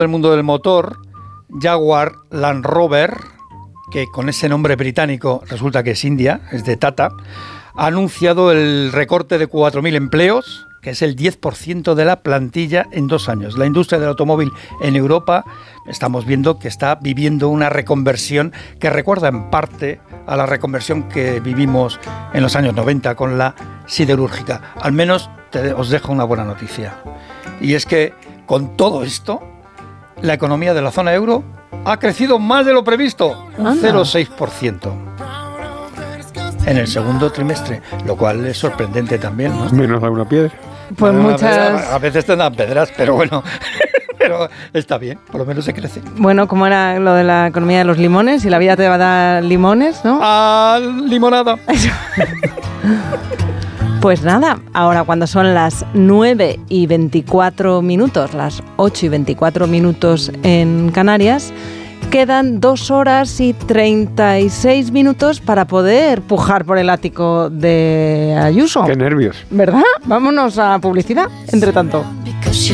del mundo del motor, Jaguar Land Rover, que con ese nombre británico resulta que es India, es de Tata, ha anunciado el recorte de 4.000 empleos, que es el 10% de la plantilla en 2 años. La industria del automóvil en Europa estamos viendo que está viviendo una reconversión que recuerda en parte a la reconversión que vivimos en los años 90 con la siderúrgica. Al menos os dejo una buena noticia. Y es que con todo esto, la economía de la zona euro ha crecido más de lo previsto, un 0,6%. En el segundo trimestre, lo cual es sorprendente también, ¿no? Menos alguna piedra. Pues Bueno, muchas... a veces te dan pedras, pero bueno, pero está bien, por lo menos se crece. Bueno, como era lo de la economía de los limones, y la vida te va a dar limones, ¿no? Limonada. Pues nada, ahora cuando son las 9:24, las 8:24 en Canarias, quedan 2 horas y 36 minutos para poder pujar por el ático de Ayuso. Qué nervios. ¿Verdad? Vámonos a publicidad, entre tanto.